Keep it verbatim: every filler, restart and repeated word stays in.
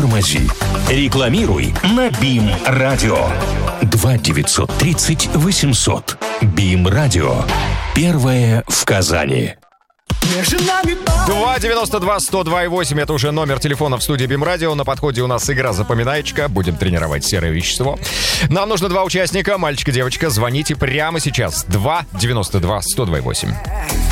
тормози. Рекламируй на БИМ Радио. два девятьсот тридцать восемьсот. БИМ Радио. Первое в Казани. два девяносто два сто два и восемь. Это уже номер телефона в студии БИМ Радио. На подходе у нас игра «Запоминаечка». Будем тренировать серое вещество. Нам нужно два участника, мальчик и девочка. Звоните прямо сейчас. два девяносто два сто два и восемь.